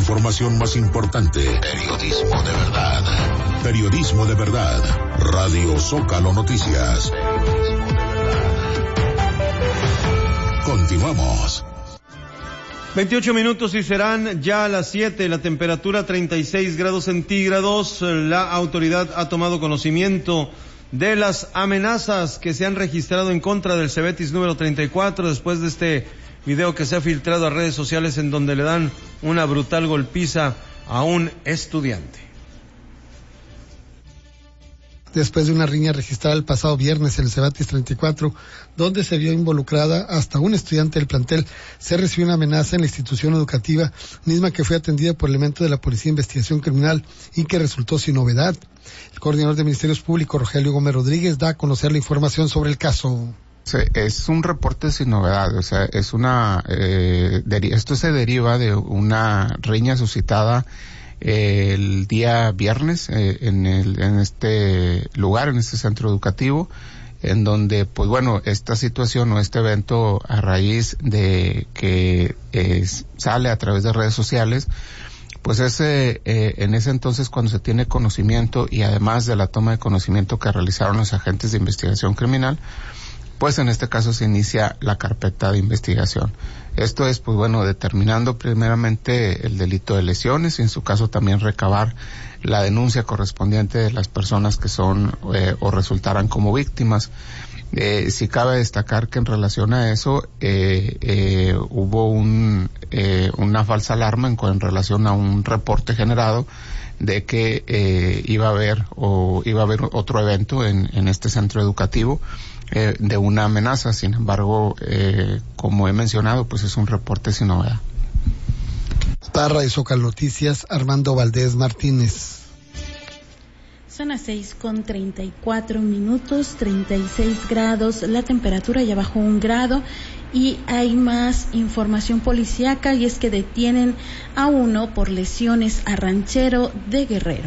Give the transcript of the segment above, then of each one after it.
información más importante. Periodismo de verdad. Periodismo de verdad. Radio Zócalo Noticias. Continuamos. 28 minutos y serán ya a las 7, la temperatura 36 grados centígrados. La autoridad ha tomado conocimiento de las amenazas que se han registrado en contra del Cebetis número 34 después de este video que se ha filtrado a redes sociales en donde le dan una brutal golpiza a un estudiante. Después de una riña registrada el pasado viernes en el Cebetis 34, donde se vio involucrada hasta un estudiante del plantel, se recibió una amenaza en la institución educativa, misma que fue atendida por elementos de la Policía de Investigación Criminal y que resultó sin novedad. El coordinador de Ministerios Públicos, Rogelio Gómez Rodríguez, da a conocer la información sobre el caso. Sí, es un reporte sin novedad, o sea, es esto se deriva de una riña suscitada el día viernes en este lugar, en este centro educativo, en donde, pues bueno, esta situación o este evento, a raíz de que sale a través de redes sociales, pues en ese entonces cuando se tiene conocimiento y además de la toma de conocimiento que realizaron los agentes de investigación criminal, pues en este caso se inicia la carpeta de investigación. Esto es, pues bueno, determinando primeramente el delito de lesiones y en su caso también recabar la denuncia correspondiente de las personas que son o resultaran como víctimas. Sí cabe destacar que en relación a eso hubo una falsa alarma en relación a un reporte generado de que iba a haber otro evento en este centro educativo de una amenaza. Sin embargo, como he mencionado, pues es un reporte sin novedad. Para Radio Zócalo Noticias, Armando Valdés Martínez. Son las 6:34, 36 grados, la temperatura ya bajó 1 grado y hay más información policíaca, y es que detienen a uno por lesiones a ranchero de Guerrero.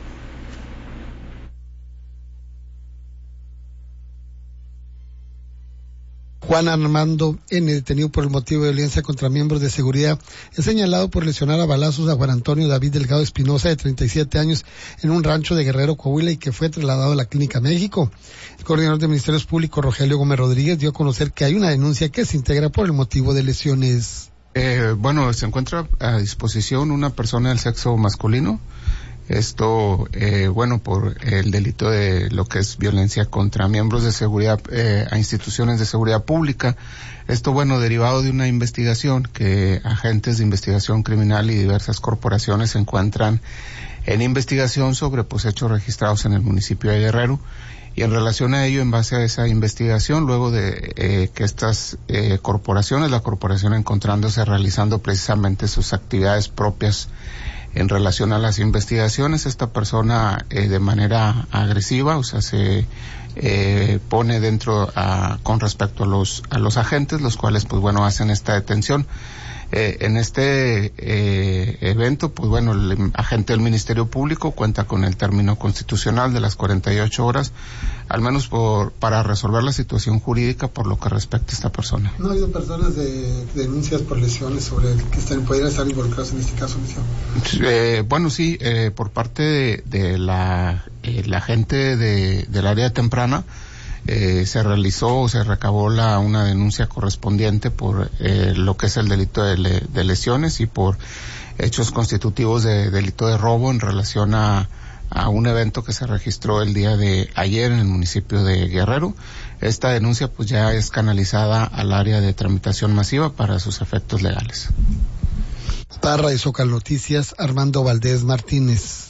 Juan Armando N., detenido por el motivo de violencia contra miembros de seguridad, es señalado por lesionar a balazos a Juan Antonio David Delgado Espinosa, de 37 años, en un rancho de Guerrero, Coahuila, y que fue trasladado a la Clínica México. El coordinador de Ministerios Públicos, Rogelio Gómez Rodríguez, dio a conocer que hay una denuncia que se integra por el motivo de lesiones. Bueno, se encuentra a disposición una persona del sexo masculino. Esto, por el delito de lo que es violencia contra miembros de seguridad, a instituciones de seguridad pública. Esto, derivado de una investigación que agentes de investigación criminal y diversas corporaciones se encuentran en investigación sobre, hechos registrados en el municipio de Guerrero. Y en relación a ello, en base a esa investigación, luego de que estas corporaciones, la corporación encontrándose realizando precisamente sus actividades propias en relación a las investigaciones, esta persona de manera agresiva, se pone con respecto a los agentes, los cuales hacen esta detención. En este evento, el agente del Ministerio Público cuenta con el término constitucional de las 48 horas, al menos para resolver la situación jurídica por lo que respecta a esta persona. ¿No ha habido personas de denuncias por lesiones sobre que pudieran estar involucrados en este caso? Sí, por parte de la gente del área temprana, se recabó una denuncia correspondiente por lo que es el delito de lesiones y por hechos constitutivos de delito de robo en relación a un evento que se registró el día de ayer en el municipio de Guerrero. Esta denuncia ya es canalizada al área de tramitación masiva para sus efectos legales. Para Radio Zócalo Noticias, Armando Valdés Martínez.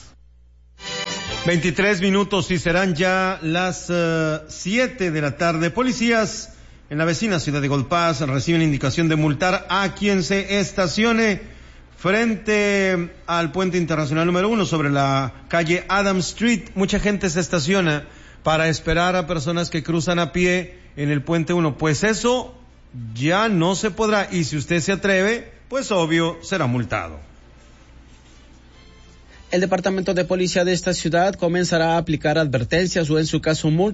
23 minutos y serán ya las 7 de la tarde. Policías en la vecina ciudad de Golpaz reciben indicación de multar a quien se estacione frente al puente internacional número 1 sobre la calle Adams Street. Mucha gente se estaciona para esperar a personas que cruzan a pie en el puente 1. Pues eso ya no se podrá, y si usted se atreve, pues obvio será multado. El Departamento de Policía de esta ciudad comenzará a aplicar advertencias o en su caso multas